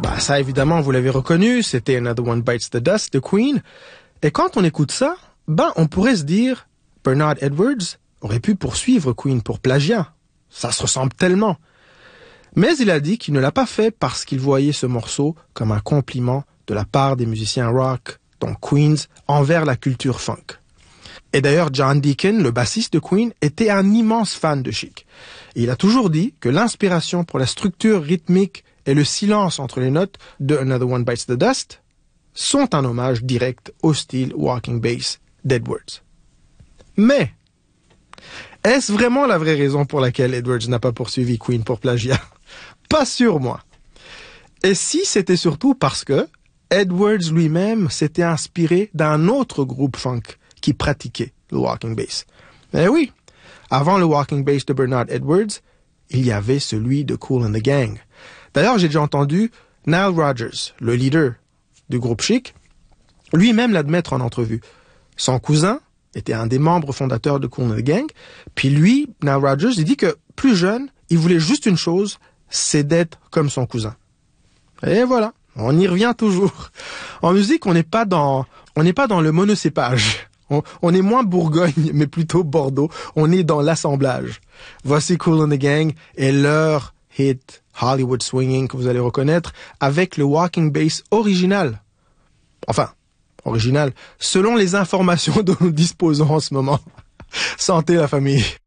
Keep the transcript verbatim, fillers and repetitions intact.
Bah ça évidemment vous l'avez reconnu, c'était Another One Bites the Dust de Queen. Et quand on écoute ça, ben on pourrait se dire Bernard Edwards aurait pu poursuivre Queen pour plagiat. Ça se ressemble tellement. Mais il a dit qu'il ne l'a pas fait parce qu'il voyait ce morceau comme un compliment de la part des musiciens rock, dont Queens, envers la culture funk. Et d'ailleurs, John Deacon, le bassiste de Queen, était un immense fan de Chic. Et il a toujours dit que l'inspiration pour la structure rythmique et le silence entre les notes de Another One Bites the Dust sont un hommage direct au style walking bass d'Edwards. Mais, est-ce vraiment la vraie raison pour laquelle Edwards n'a pas poursuivi Queen pour plagiat? Pas sûr, moi. Et si c'était surtout parce que Edwards lui-même s'était inspiré d'un autre groupe funk qui pratiquait le walking bass. Eh oui, avant le walking bass de Bernard Edwards, il y avait celui de Kool and the Gang. D'ailleurs, j'ai déjà entendu Nile Rodgers, le leader du groupe Chic, lui-même l'admettre en entrevue. Son cousin était un des membres fondateurs de Kool and the Gang, puis lui, Nile Rodgers, il dit que plus jeune, il voulait juste une chose, c'est d'être comme son cousin. Et voilà, on y revient toujours. En musique, on n'est pas dans, on n'est pas dans le monocépage. On, on est moins Bourgogne, mais plutôt Bordeaux. On est dans l'assemblage. Voici Kool and the Gang et leur hit Hollywood Swinging que vous allez reconnaître avec le walking bass original. Enfin, original, selon les informations dont nous disposons en ce moment. Santé la famille.